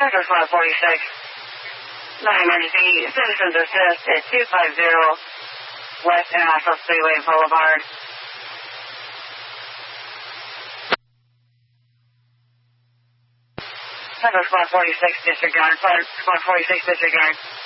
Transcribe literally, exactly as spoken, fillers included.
Central Squad forty-six. nine emergency. Citizens assist at two fifty West International Speedway Boulevard. Central Squad forty-six, disregard. Squad forty-six, disregard.